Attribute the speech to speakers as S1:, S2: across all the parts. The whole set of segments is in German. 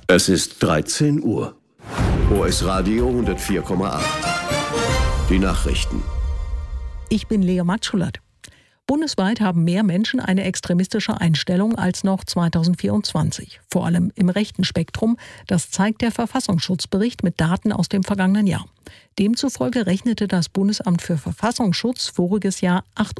S1: Es ist 13 Uhr. OS Radio 104,8. Die Nachrichten.
S2: Ich bin Lea Matschulert. Bundesweit haben mehr Menschen eine extremistische Einstellung als noch 2024. Vor allem im rechten Spektrum. Das zeigt der Verfassungsschutzbericht mit Daten aus dem vergangenen Jahr. Demzufolge rechnete das Bundesamt für Verfassungsschutz voriges Jahr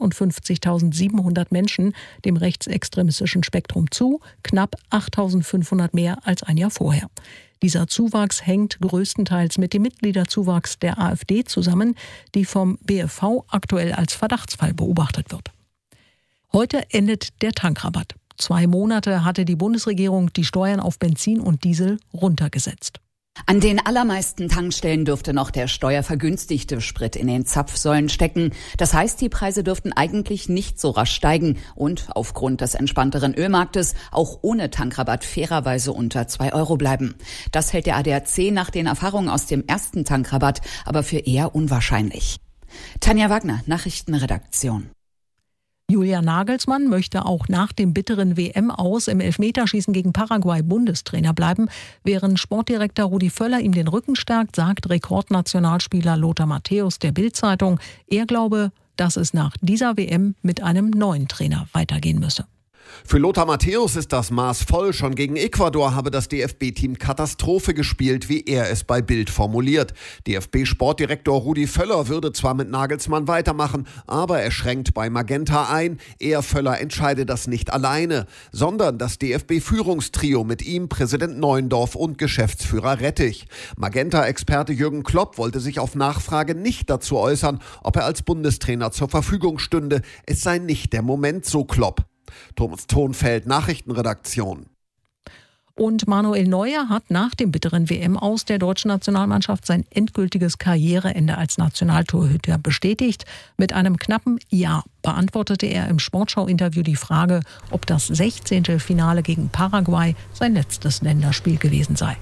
S2: 58.700 Menschen dem rechtsextremistischen Spektrum zu, knapp 8.500 mehr als ein Jahr vorher. Dieser Zuwachs hängt größtenteils mit dem Mitgliederzuwachs der AfD zusammen, die vom BfV aktuell als Verdachtsfall beobachtet wird. Heute endet der Tankrabatt. 2 Monate hatte die Bundesregierung die Steuern auf Benzin und Diesel runtergesetzt.
S3: An den allermeisten Tankstellen dürfte noch der steuervergünstigte Sprit in den Zapfsäulen stecken. Das heißt, die Preise dürften eigentlich nicht so rasch steigen und aufgrund des entspannteren Ölmarktes auch ohne Tankrabatt fairerweise unter 2 Euro bleiben. Das hält der ADAC nach den Erfahrungen aus dem ersten Tankrabatt aber für eher unwahrscheinlich. Tanja Wagner, Nachrichtenredaktion.
S2: Julian Nagelsmann möchte auch nach dem bitteren WM-Aus im Elfmeterschießen gegen Paraguay Bundestrainer bleiben. Während Sportdirektor Rudi Völler ihm den Rücken stärkt, sagt Rekordnationalspieler Lothar Matthäus der Bild-Zeitung, er glaube, dass es nach dieser WM mit einem neuen Trainer weitergehen müsse.
S4: Für Lothar Matthäus ist das Maß voll. Schon gegen Ecuador habe das DFB-Team Katastrophe gespielt, wie er es bei Bild formuliert. DFB-Sportdirektor Rudi Völler würde zwar mit Nagelsmann weitermachen, aber er schränkt bei Magenta ein. Er, Völler, entscheide das nicht alleine, sondern das DFB-Führungstrio mit ihm, Präsident Neuendorf und Geschäftsführer Rettich. Magenta-Experte Jürgen Klopp wollte sich auf Nachfrage nicht dazu äußern, ob er als Bundestrainer zur Verfügung stünde. Es sei nicht der Moment, so Klopp. Thomas Thonfeld, Nachrichtenredaktion.
S2: Und Manuel Neuer hat nach dem bitteren WM-Aus der deutschen Nationalmannschaft sein endgültiges Karriereende als Nationaltorhüter bestätigt. Mit einem knappen Ja beantwortete er im Sportschau-Interview die Frage, ob das 16. Finale gegen Paraguay sein letztes Länderspiel gewesen sei.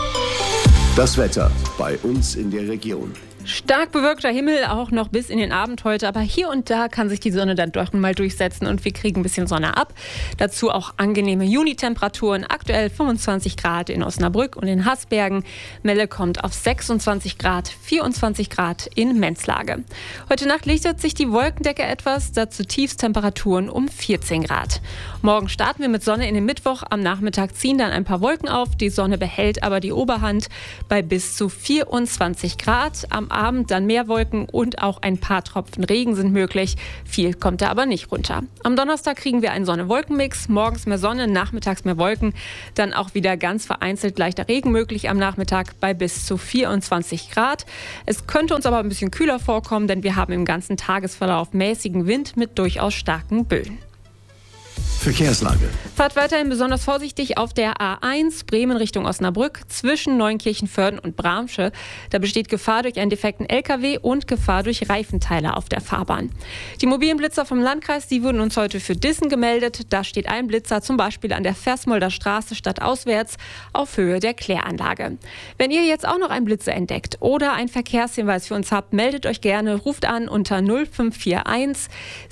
S1: Das Wetter bei uns in der Region.
S5: Stark bewölkter Himmel, auch noch bis in den Abend heute. Aber hier und da kann sich die Sonne dann doch mal durchsetzen und wir kriegen ein bisschen Sonne ab. Dazu auch angenehme Juni-Temperaturen. Aktuell 25 Grad in Osnabrück und in Hasbergen. Melle kommt auf 26 Grad, 24 Grad in Menzlage. Heute Nacht lichtet sich die Wolkendecke etwas, dazu Tiefstemperaturen um 14 Grad. Morgen starten wir mit Sonne in den Mittwoch. Am Nachmittag ziehen dann ein paar Wolken auf. Die Sonne behält aber die Oberhand bei bis zu 24 Grad. Am Abend dann mehr Wolken und auch ein paar Tropfen Regen sind möglich. Viel kommt da aber nicht runter. Am Donnerstag kriegen wir einen Sonne-Wolken-Mix. Morgens mehr Sonne, nachmittags mehr Wolken. Dann auch wieder ganz vereinzelt leichter Regen möglich am Nachmittag bei bis zu 24 Grad. Es könnte uns aber ein bisschen kühler vorkommen, denn wir haben im ganzen Tagesverlauf mäßigen Wind mit durchaus starken Böen.
S1: Verkehrslage.
S5: Fahrt weiterhin besonders vorsichtig auf der A1 Bremen Richtung Osnabrück zwischen Neunkirchen-Vörden und Bramsche. Da besteht Gefahr durch einen defekten LKW und Gefahr durch Reifenteile auf der Fahrbahn. Die mobilen Blitzer vom Landkreis, die wurden uns heute für Dissen gemeldet. Da steht ein Blitzer zum Beispiel an der Versmolder Straße stadtauswärts auf Höhe der Kläranlage. Wenn ihr jetzt auch noch einen Blitzer entdeckt oder einen Verkehrshinweis für uns habt, meldet euch gerne, ruft an unter 0541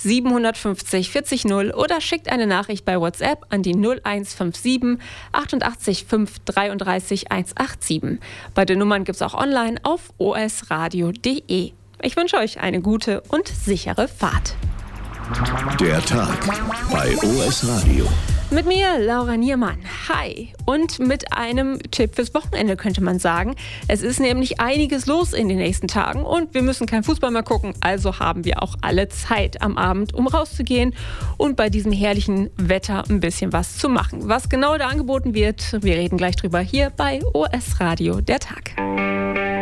S5: 750 40 0 oder schickt eine Nachricht bei WhatsApp an die 0157 88 5 33 187. Beide Nummern gibt es auch online auf osradio.de. Ich wünsche euch eine gute und sichere Fahrt.
S1: Der Tag bei OS Radio.
S5: Mit mir, Laura Niermann. Hi. Und mit einem Tipp fürs Wochenende, könnte man sagen. Es ist nämlich einiges los in den nächsten Tagen und wir müssen kein Fußball mehr gucken. Also haben wir auch alle Zeit am Abend, um rauszugehen und bei diesem herrlichen Wetter ein bisschen was zu machen. Was genau da angeboten wird, wir reden gleich drüber hier bei OS Radio, der Tag.